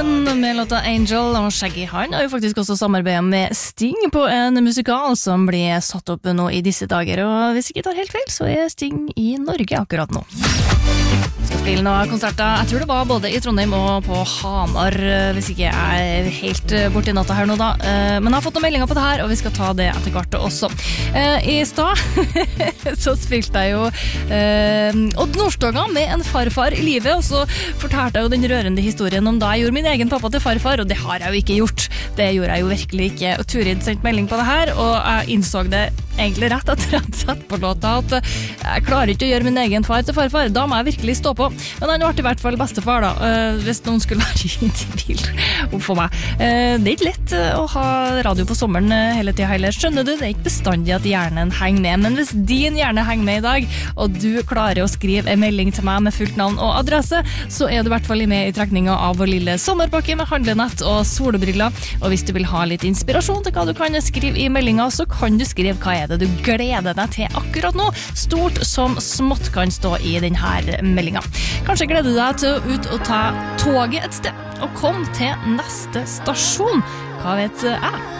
John med låta Angel, og Shaggy han har jo faktisk også samarbeidet med Sting på en musikal som blir satt opp nå i disse dager, og hvis ikke tar helt feil, så er Sting i Norge akkurat nå. Skal spille noen konserter, jeg tror det var både i Trondheim og på Hamar, hvis ikke jeg er helt borte i natta her nå da, men jeg har fått noen meldinger på det her, og vi skal ta det etter hvert også. I stad så spilte jeg jo Odd Nordstoga med en farfar i livet, og så fortalte jeg jo den rørende historien om da jeg gjorde min egen pappa til farfar, og det har jeg jo ikke gjort. Det gjorde jeg jo virkelig ikke, og Turid sendte melding på det her, og jeg innså det egentlig rett etter at jeg satt på låta at jeg klarer ikke å gjøre min egen far til farfar, da må jeg virkelig stå på. Men han ble i hvert fall bestefar da, hvis noen skulle være i tvil for meg. Det er ikke lett å ha radio på sommeren hele tiden heller, skjønner du? Det er ikke bestandig at hjernen henger med, men hvis din hjerne henger med i dag, og du klarer å skrive en melding til meg med fullt navn og adresse, så er du i hvert fall med i trekningen av vår lille sommerpakke med handlenett og solbriller. Og hvis du vil ha litt inspirasjon til hva du kan skrive i meldingen, så kan du skrive hva er det du gleder deg til akkurat nå. Stort som smått kan stå i denne meldingen. Kanskje gleder du deg til å ut og ta toget et sted, og kom til neste stasjon. Hva vet jeg?